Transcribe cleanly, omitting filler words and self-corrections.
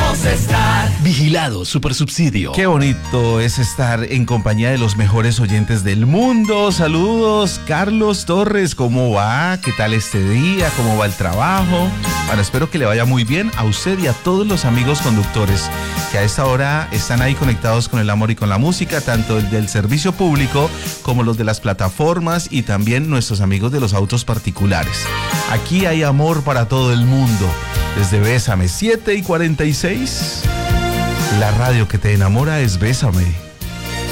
queremos estar. Vigilado Supersubsidio. Qué bonito es estar en compañía de los mejores oyentes del mundo. Saludos, Carlos Torres, ¿cómo va? ¿Qué tal este día? ¿Cómo va el trabajo? Bueno, espero que le vaya muy bien a usted y a todos los amigos conductores que a esta hora están ahí conectados con el amor y con la música, tanto el del servicio público como los de las plataformas y también nuestros amigos de los autos particulares. Aquí hay amor para todo el mundo. Desde Bésame 7:46, la radio que te enamora es Bésame.